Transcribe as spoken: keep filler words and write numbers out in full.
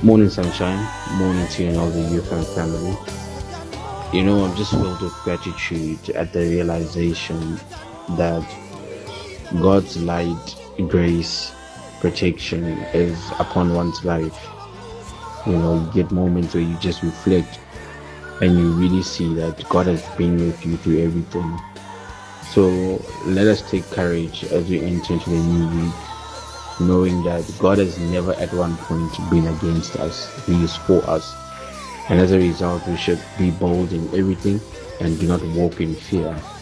Morning, sunshine. Morning to you and all the youth and family. You know, I'm just filled with gratitude at the realization that God's light, grace, protection is upon one's life. You know, you get moments where you just reflect and you really see that God has been with you through everything. So let us take courage as we enter into the new week, knowing that God has never at one point been against us. He is for us. And as a result, we should be bold in everything and do not walk in fear.